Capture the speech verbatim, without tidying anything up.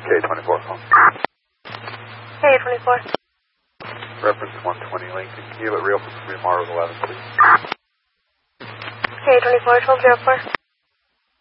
K twenty-four phone. K twenty-four. Reference one twenty Lincoln Kilo, reopen for me Mars eleven, please. K twenty-four, twelve zero four.